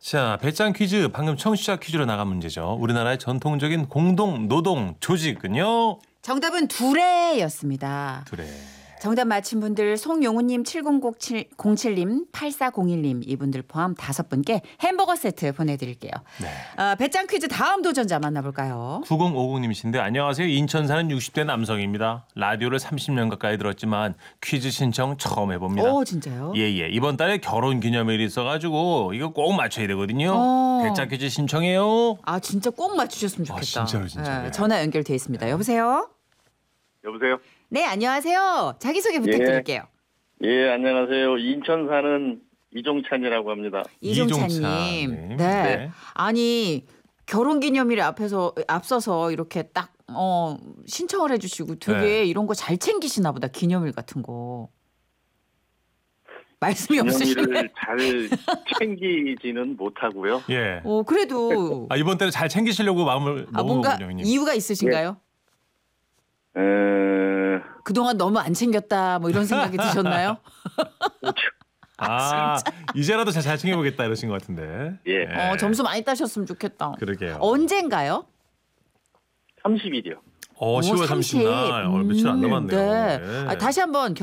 자, 배짱 퀴즈. 방금 청취자 퀴즈로 나간 문제죠. 우리나라의 전통적인 공동 노동 조직은요? 정답은 두레였습니다. 두레. 정답 맞힌 분들 송용우님, 7007님, 8401님 이분들 포함 5분께 햄버거 세트 보내드릴게요. 네. 배짱 퀴즈 다음 도전자 만나볼까요? 9050님이신데 안녕하세요. 인천 사는 60대 남성입니다. 라디오를 30년 가까이 들었지만 퀴즈 신청 처음 해봅니다. 오, 진짜요? 예예. 이번 달에 결혼 기념일이 있어가지고 이거 꼭 맞춰야 되거든요. 배짱 퀴즈 신청해요. 아, 진짜 꼭 맞추셨으면 좋겠다. 진짜로, 진짜로. 네, 전화 연결돼 있습니다. 여보세요? 여보세요? 네, 안녕하세요. 자기소개 부탁드릴게요. 예, 안녕하세요. 인천 사는 이종찬이라고 합니다. 이종찬님. 이종찬님. 네. 네. 아니, 결혼기념일에 앞서서 이렇게 딱 신청을 해주시고 되게 네. 이런 거 잘 챙기시나 보다. 기념일 같은 거. 말씀이 없으시네. 기념일을 잘 챙기지는 못하고요. 예. 그래도 아, 이번 달에 잘 챙기시려고 마음을 뭔가 먹어보군요, 형님. 이유가 있으신가요? 그동안 너무 안 챙겼다 뭐 이런 생각이 드셨나요? 아, 이제라도 잘 챙겨보겠다 이러신 것 같은데. 예. 점수 많이 따셨으면 좋겠다. 그러게요. 언젠가요? 30일이요. 10월 30일 날. 며칠 안 남았네요. 네. 네. 다시 한번